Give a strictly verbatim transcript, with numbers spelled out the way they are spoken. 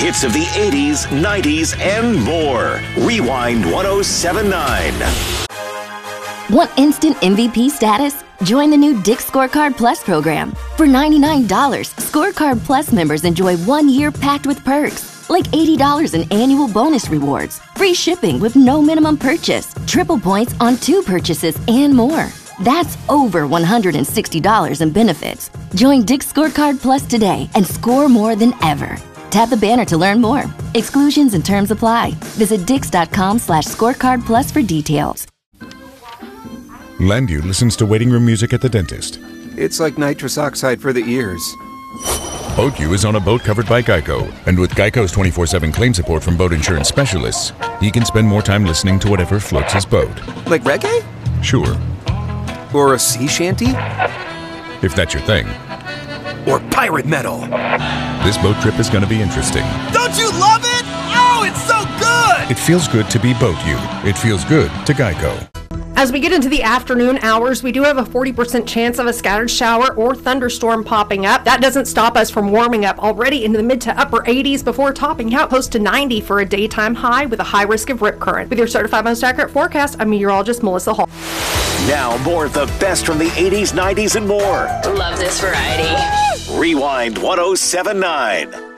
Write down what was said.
hits of the eighties, nineties, and more. Rewind ten seventy-nine. Want instant M V P status? Join the new Dick's Scorecard Plus program. For ninety-nine dollars, Scorecard Plus members enjoy one year packed with perks, like eighty dollars in annual bonus rewards, free shipping with no minimum purchase, triple points on two purchases, and more. That's over one hundred sixty dollars in benefits. Join Dick's Scorecard Plus today and score more than ever. Tap the banner to learn more. Exclusions and terms apply. Visit dix.com slash scorecard plus for details. Landu listens to waiting room music at the dentist. It's like nitrous oxide for the ears. Boatju is on a boat covered by Geico, and with Geico's twenty-four seven claim support from boat insurance specialists, he can spend more time listening to whatever floats his boat. Like reggae? Sure. Or a sea shanty? If that's your thing. Or pirate metal. This boat trip is going to be interesting. Don't you love it? Oh, it's so good! It feels good to be Boatju. It feels good to Geico. As we get into the afternoon hours, we do have a forty percent chance of a scattered shower or thunderstorm popping up. That doesn't stop us from warming up already into the mid to upper eighties before topping out close to ninety for a daytime high with a high risk of rip current. With your certified most accurate forecast, I'm meteorologist Melissa Hall. Now more of the best from the eighties, nineties, and more. Love this variety. Rewind ten seventy-nine.